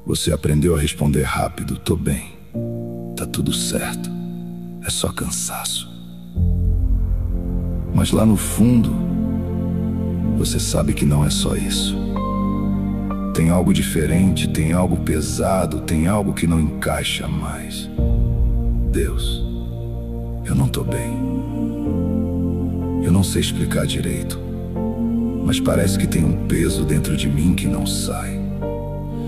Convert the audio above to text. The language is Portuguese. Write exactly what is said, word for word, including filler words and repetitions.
Você aprendeu a responder rápido: tô bem, tá tudo certo, é só cansaço. Mas lá no fundo, você sabe que não é só isso. Tem algo diferente, tem algo pesado, tem algo que não encaixa mais. Deus, eu não tô bem. Eu não sei explicar direito, mas parece que tem um peso dentro de mim que não sai.